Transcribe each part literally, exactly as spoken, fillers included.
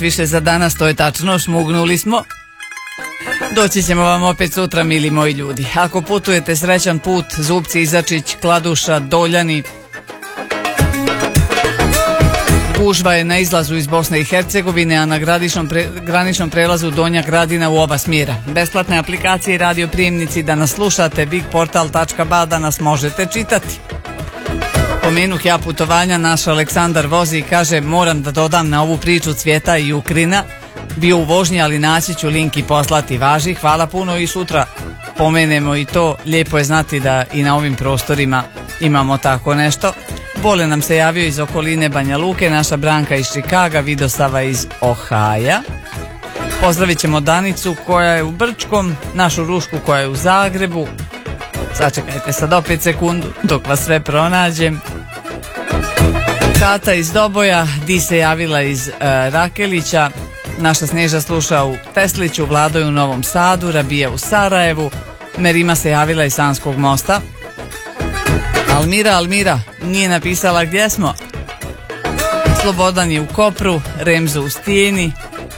više za danas, to je tačno, šmugnuli smo. Doći ćemo vam opet sutra, mili moji ljudi. Ako putujete, srećan put, Zupci, Izačić, Kladuša, Doljani. Gužva je na izlazu iz Bosne i Hercegovine, a na graničnom, pre, graničnom prelazu Donja Gradina u oba smjera. Besplatne aplikacije i radioprijemnici da nas slušate, bigportal tačka ba da nas možete čitati. Pomenuh ja putovanja, naš Aleksandar vozi i kaže: moram da dodam na ovu priču Cvjeta i Ukrina. Bio u vožnji, ali naći ću link i poslati. Važi, hvala puno i sutra pomenemo i to. Lijepo je znati da i na ovim prostorima imamo tako nešto. Bole nam se javio iz okoline Banja Luke, naša Branka iz Čikaga, Vidosava iz Ohaja. Pozdravit ćemo Danicu koja je u Brčkom, našu Rušku koja je u Zagrebu. Sačekajte sad opet sekundu dok vas sve pronađem. Kata iz Doboja, Di se javila iz uh, Rakelića, naša Sneža sluša u Tesliću, Vlado je u Novom Sadu, Rabija u Sarajevu, Merima se javila iz Sanskog mosta. Almira, Almira nije napisala gdje smo. Slobodan je u Kopru, Remzo u Stijeni.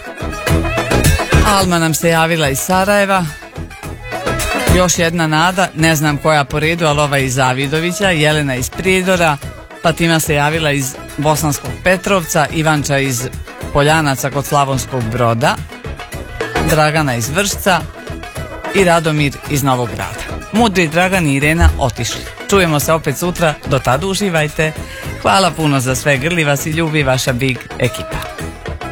Alma nam se javila iz Sarajeva. Još jedna Nada, ne znam koja po redu, ali ova iz Zavidovića. Jelena iz Prijedora, Fatima se javila iz Bosanskog Petrovca, Ivanča iz Poljanaca kod Slavonskog Broda, Dragana iz Vršca i Radomir iz Novog Grada. Mudri Dragan i Irena otišli. Čujemo se opet sutra, do tada uživajte. Hvala puno za sve, grli vas i ljubi vaša Big ekipa.